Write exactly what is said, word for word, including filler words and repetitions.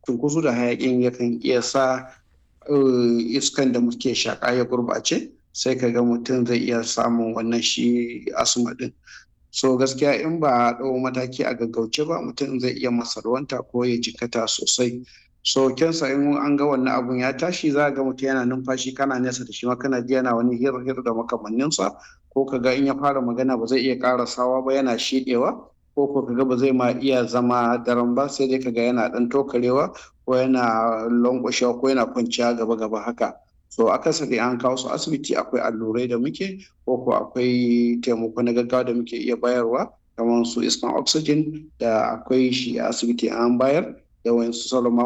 cunkoso da hayaƙin yakan iya sa uh, iskan da muke shaƙa ya gurɓace, sai ka ga mutum zai iya samun wannan shi asma ɗin. So gaskiya in ba a ɗau mataki a gaggauce ba, mutum zai iya masarwanta ko ya jikkata sosai. So kyansa in an ga wannan abun ya tashi, za ka ga mutum yana numfashi kana nesa da shi ma kana ji yana wani hir hir da makamanninsa, ko ka ga in ya fara magana ba zai iya ƙarasawa ba, yana shiɗewa, ko ko ka ga ba zai ma iya zama daram ba, sai dai ka ga yana ɗan tokarewa ko yana lanƙwashewa ko yana kwanciya gaba gaba haka. So akasari an kawo su asibiti akwai allurai da muke, ko ko akwai taimako na gaggawa da muke iya bayarwa, kamar su iskan oxygen da akwai shi a asibiti an bayar, da waƴansu sauran